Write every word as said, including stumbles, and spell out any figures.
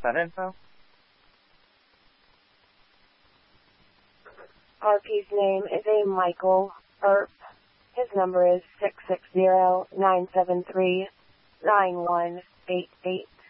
that info? R P's name is a Michael Earp. His number is six six zero, nine seven three, nine one eight eight.